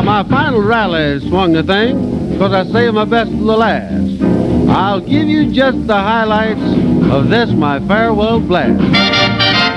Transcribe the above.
my final rally swung the thing, 'cause I saved my best for the last. I'll give you just the highlights of this, my farewell blast.